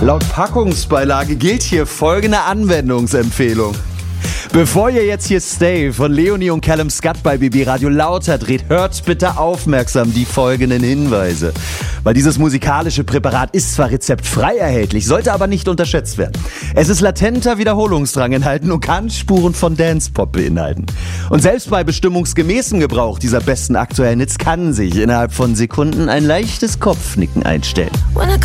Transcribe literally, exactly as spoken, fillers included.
Laut Packungsbeilage gilt hier folgende Anwendungsempfehlung. Bevor ihr jetzt hier Stay von Leonie und Callum Scott bei B B Radio lauter dreht, hört bitte aufmerksam die folgenden Hinweise. Weil dieses musikalische Präparat ist zwar rezeptfrei erhältlich, sollte aber nicht unterschätzt werden. Es ist latenter Wiederholungsdrang enthalten und kann Spuren von Dance-Pop beinhalten. Und selbst bei bestimmungsgemäßem Gebrauch dieser besten aktuellen Hits kann sich innerhalb von Sekunden ein leichtes Kopfnicken einstellen.